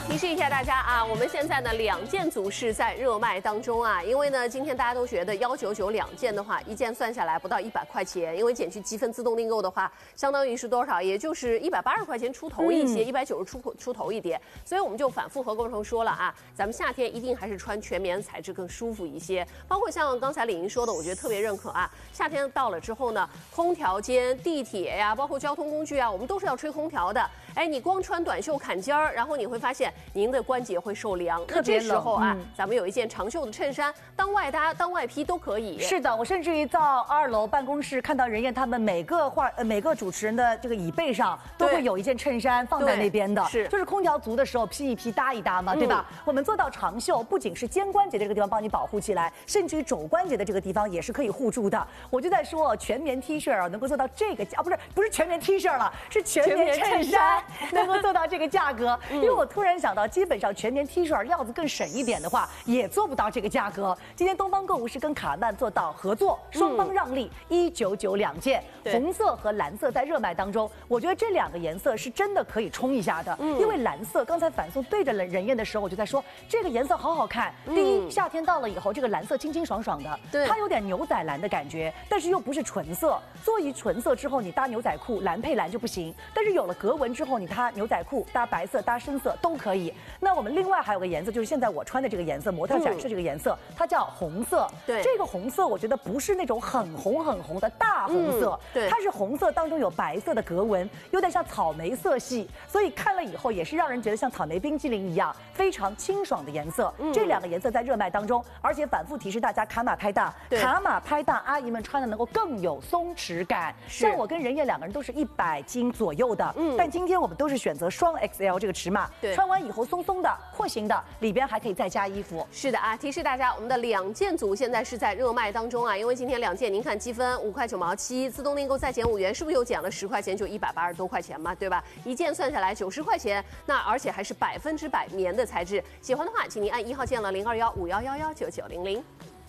提示一下大家啊，我们现在呢2件组是在热卖当中啊，因为呢今天大家都觉得1992件的话，一件算下来不到100块钱，因为减去积分自动订购的话，相当于是多少？也就是180块钱出头一些，190出头一点。所以我们就反复和各位朋友说了啊，咱们夏天一定还是穿全棉材质更舒服一些。包括像刚才李莹说的，我觉得特别认可啊。夏天到了之后呢，空调间、地铁呀，包括交通工具啊，我们都是要吹空调的。哎，你光穿短袖坎肩儿，然后你会发现您的关节会受凉。那这时候啊，咱们有一件长袖的衬衫，当外搭、当外披都可以。 是的，我甚至于到2楼办公室看到人燕他们每个主持人的这个椅背上都会有一件衬衫放在那边的， 是就是空调足的时候披一披搭一搭嘛，对吧？我们做到长袖，不仅是肩关节的这个地方帮你保护起来，甚至于肘关节的这个地方也是可以护住的。我就在说全棉 T 恤啊，能够做到这个价，不是全棉 T 恤了，是全棉衬衫能够做到这个价格。因为我突然想到，基本上全棉 T 恤要子更省一点的话，也做不到这个价格。今天东方购物是跟卡曼做到合作，双方让利，1992件，红色和蓝色在热卖当中。我觉得这2个颜色是真的可以冲一下的，因为蓝色刚才反送对着人燕的时候，我就在说这个颜色好好看。第一，夏天到了以后，这个蓝色清清爽爽的，它有点牛仔蓝的感觉，但是又不是纯色。做一纯色之后，你搭牛仔裤蓝配蓝就不行，但是有了格纹之后，你搭牛仔裤搭白色搭深色都可以。那我们另外还有个颜色，就是现在我穿的这个颜色，模特展示这个颜色，它叫红色。 对， 这个红色我觉得不是那种很红的大红色， 对， 它是红色当中有白色的格纹，有点像草莓色系，所以看了以后也是让人觉得像草莓冰淇淋一样非常清爽的颜色。这2个颜色在热卖当中，而且反复提示大家卡码拍大，卡码拍大，阿姨们穿的能够更有松弛感。像我跟人燕2个人都是100斤左右的，但今天我们都是选择双 XL 这个尺码，穿完以后松松的、廓形的，里边还可以再加衣服。 是的啊，提示大家，我们的2件组现在是在热卖当中啊，因为今天2件，您看积分5块9毛7，自动订购再减5元，是不是又减了10块钱，就180多块钱嘛，对吧？一件算下来90块钱，那而且还是100%棉的材质。喜欢的话，请您按1号键了，0215111990。